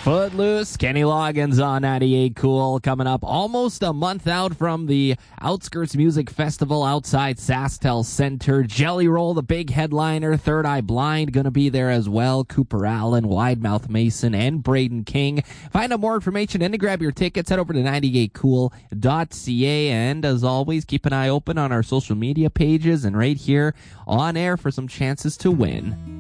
Footloose, Kenny Loggins on 98 Cool, coming up almost a month out from the Outskirts Music Festival outside SaskTel Center. Jelly Roll, the big headliner, Third Eye Blind, going to be there as well. Cooper Allen, Widemouth Mason, and Braden King. Find out more information and to grab your tickets, head over to 98cool.ca. And as always, keep an eye open on our social media pages and right here on air for some chances to win.